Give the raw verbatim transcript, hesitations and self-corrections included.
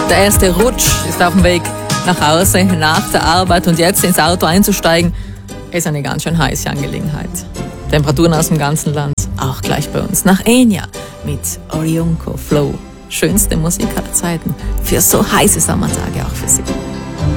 Der erste Rutsch ist auf dem Weg nach Hause, nach der Arbeit und jetzt ins Auto einzusteigen, ist eine ganz schön heiße Angelegenheit. Temperaturen aus dem ganzen Land, auch gleich bei uns. Nach Enya mit Orionco Flow. Schönste Musik aller Zeiten. Für so heiße Sommertage auch für Sie.